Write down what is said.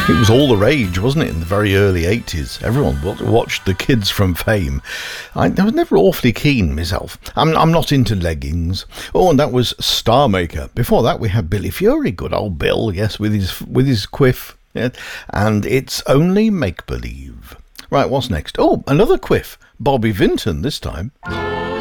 It was all the rage, wasn't it, in the very early 80s? Everyone watched the kids from Fame. I was never awfully keen myself. I'm not into leggings. Oh, and that was Star Maker. Before that, we had Billy Fury, good old Bill, yes, with his quiff. Yeah. And It's Only Make Believe. Right, what's next? Oh, another quiff. Bobby Vinton this time.